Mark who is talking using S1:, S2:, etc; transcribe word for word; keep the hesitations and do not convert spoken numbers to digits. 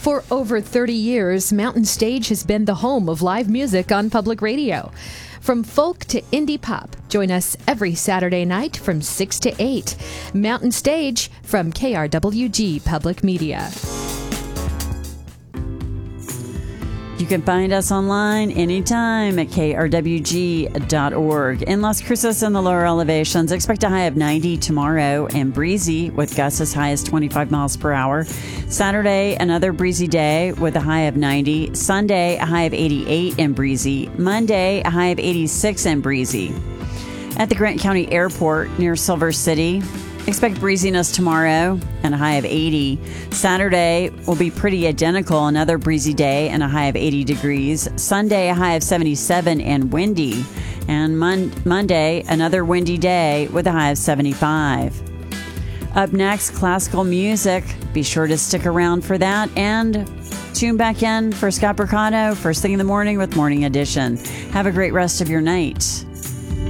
S1: For over thirty years, Mountain Stage has been the home of live music on public radio. From folk to indie pop, join us every Saturday night from six to eight. Mountain Stage from K R W G Public Media.
S2: You can find us online anytime at K R W G dot org. In Las Cruces and the lower elevations, expect a high of ninety tomorrow and breezy with gusts as high as twenty-five miles per hour. Saturday, another breezy day with a high of ninety. Sunday, a high of eighty-eight and breezy. Monday, a high of eighty-six and breezy. At the Grant County Airport near Silver City, expect breeziness tomorrow and a high of eighty. Saturday will be pretty identical, another breezy day and a high of eighty degrees. Sunday, a high of seventy-seven and windy. And mon- Monday, another windy day with a high of seventy-five. Up next, classical music. Be sure to stick around for that and tune back in for Scott Mercado first thing in the morning with Morning Edition. Have a great rest of your night.